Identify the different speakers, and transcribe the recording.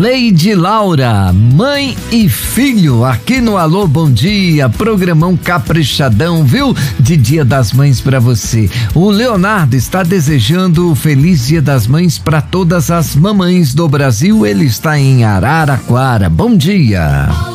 Speaker 1: Leide Laura, mãe e filho, aqui no Alô Bom Dia, programão caprichadão, viu? De Dia das Mães pra você. O Leonardo está desejando o feliz Dia das Mães pra todas as mamães do Brasil. Ele está em Araraquara. Bom dia.